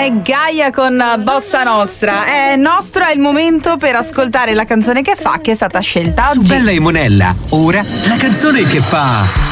è Gaia con Bossa Nostra. È il momento per ascoltare la canzone che fa, che è stata scelta oggi. Su Bella e Monella, ora la canzone che fa